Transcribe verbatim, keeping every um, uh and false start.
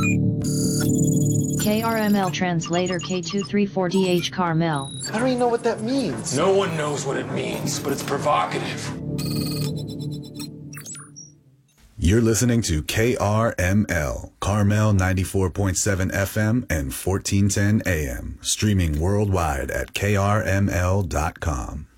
K R M L translator K two three four D H Carmel. I don't even know what that means. No one knows what it means, but it's provocative. You're listening to K R M L, Carmel ninety-four point seven F M and fourteen ten A M, streaming worldwide at K R M L dot com.